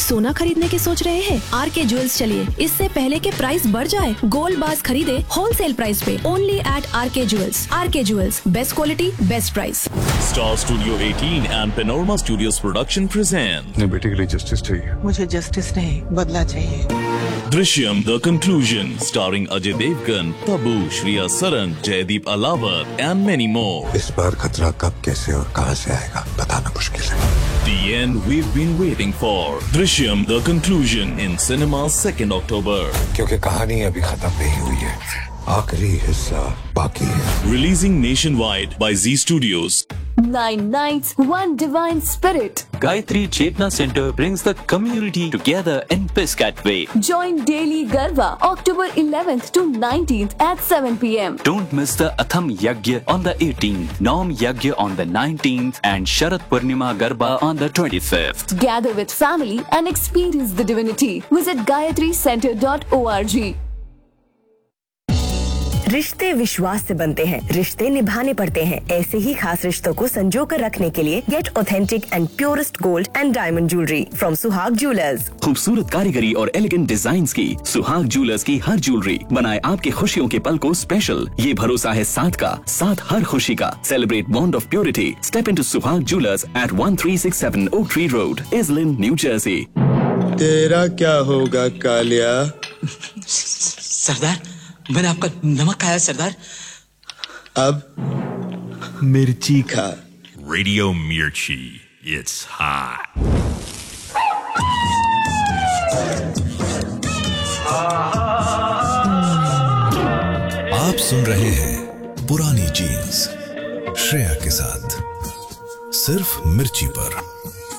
सोना खरीदने की सोच रहे हैं? आरके ज्वेल्स चलिए, इससे पहले के प्राइस बढ़ जाए। गोल्ड बार्स खरीदे होलसेल प्राइस पे only eight R K jewels. R K jewels, best quality best price. Star Studio 18 and Panorama Studios Production present अपने बेटे के लिए जस्टिस चाहिए। मुझे जस्टिस नहीं, बदला चाहिए। Drishyam The Conclusion, starring Ajay Devgan, Tabu, Shriya Saran, Jaideep Alawar and many more. इस बार खतरा कब, कैसे और कहां से आएगा बताना मुश्किल है। The end we've been waiting for. Drishyam The Conclusion in cinemas 2nd October. क्योंकि कहानी अभी खत्म नहीं हुई है, आखिरी हिस्सा बाकी है। Releasing nationwide by Z Studios. 9 nights, one divine spirit. Gayatri Chetna Center brings the community together in Piscataway. Join Daily Garba, October 11th to 19th at 7 p.m. Don't miss the Atham Yagya on the 18th, Nom Yagya on the 19th, and Sharat Purnima Garba on the 25th. Gather with family and experience the divinity. Visit gayatricenter.org. रिश्ते विश्वास से बनते हैं, रिश्ते निभाने पड़ते हैं। ऐसे ही खास रिश्तों को संजो कर रखने के लिए gate authentic and purest gold and diamond jewellery from सुहाग ज्वेलर्स। खूबसूरत कारीगरी और एलिगेंट डिजाइन्स की सुहाग ज्वेलर्स की हर ज्वेलरी बनाए आपके खुशियों के पल को स्पेशल। ये भरोसा है साथ का, साथ हर खुशी का। Celebrate bond of purity. Step into सुहाग jewellers eight 1367 oak tree road, इज़लिन, new Jersey. तेरा क्या होगा कालिया? सरदार, मैंने आपका नमक खाया सरदार। अब मिर्ची खा। Radio Mirchi, it's hot. आप सुन रहे हैं पुरानी जीन्स श्रेया के साथ, सिर्फ मिर्ची पर।